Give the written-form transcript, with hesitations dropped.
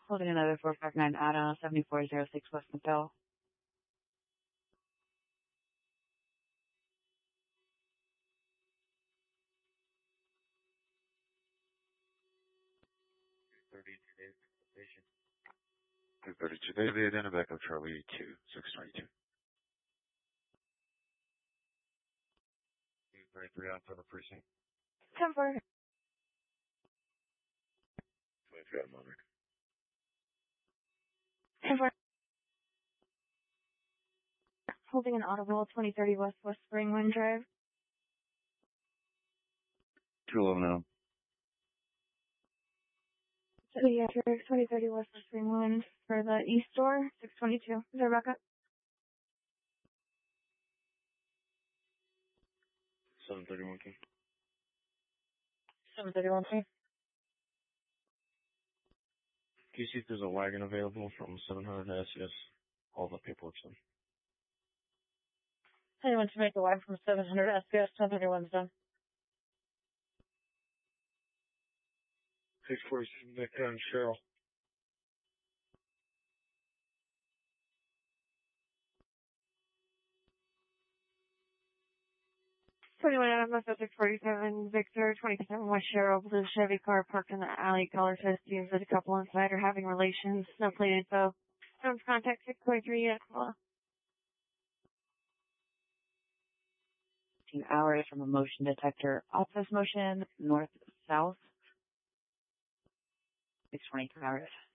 Holding another 459 Ada, 7406 West McDowell. Two 32 David and a backup Charlie 2622. 33 on for the precinct. 10-4. 23 on Monarch. 10-4. Holding an audible 2030 West Springwind Drive. 211 now. Pediatric 2030 West Springwind for the East Door, 622. Is there backup? 731 key. 731 key. Can you see if there's a wagon available from 700 to SCS? All the paperwork's done. Anyone to make a line from 700 SPS, 1031's done. 647 back down, Cheryl. 21 Adam, 647 Victor, 27 West Cheryl, blue Chevy car parked in the alley, color test seems that a couple inside are having relations, no plate info. Don't contact 623 yet. 2 hours from a motion detector, office motion, north-south. 623 hours.